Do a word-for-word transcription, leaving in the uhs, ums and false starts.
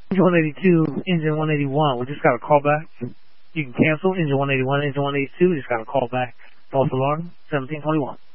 Engine one eighty-two, engine one eighty-one, we just got a call back. You can cancel engine one eighty-one, engine one eighty-two, we just got a call back. False alarm, seventeen twenty-one.